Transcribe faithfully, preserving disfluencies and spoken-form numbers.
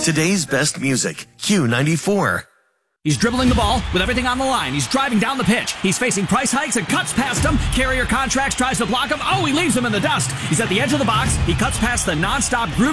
Today's best music, Q ninety-four. He's dribbling the ball with everything on the line. He's driving down the pitch. He's facing price hikes and cuts past him. Carrier Contracts tries to block him. Oh, he leaves him in the dust. He's at the edge of the box. He cuts past the nonstop group